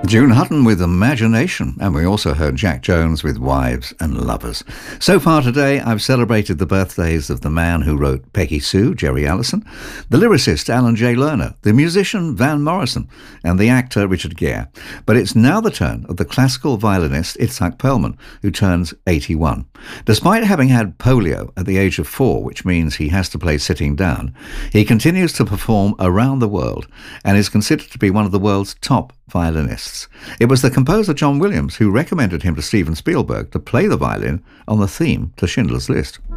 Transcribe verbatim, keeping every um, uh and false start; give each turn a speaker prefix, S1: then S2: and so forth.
S1: June Hutton with Imagination, and we also heard Jack Jones with Wives and Lovers. So far today, I've celebrated the birthdays of the man who wrote Peggy Sue, Jerry Allison, the lyricist Alan J. Lerner, the musician Van Morrison, and the actor Richard Gere. But it's now the turn of the classical violinist Itzhak Perlman, who turns eighty-one. Despite having had polio at the age of four, which means he has to play sitting down, he continues to perform around the world and is considered to be one of the world's top violinists. It was the composer John Williams who recommended him to Steven Spielberg to play the violin on the theme to Schindler's List.